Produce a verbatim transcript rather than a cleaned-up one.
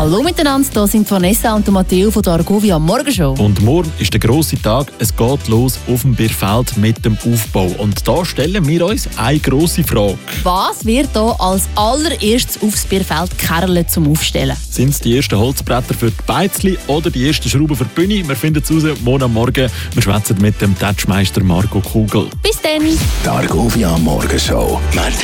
Hallo miteinander, hier sind Vanessa und Matteo von der Argovia Morgenshow. Und morgen ist der grosse Tag. Es geht los auf dem Bierfeld mit dem Aufbau. Und da stellen wir uns eine grosse Frage. Was wird hier als allererstes aufs Bierfeld Kerle zum Aufstellen? Sind es die ersten Holzbretter für die Beizli oder die ersten Schrauben für die Bühne? Wir finden es raus morgen am Morgen. Wir schwätzen mit dem Touchmeister Marco Kugel. Bis dann! Die Argovia Morgenshow.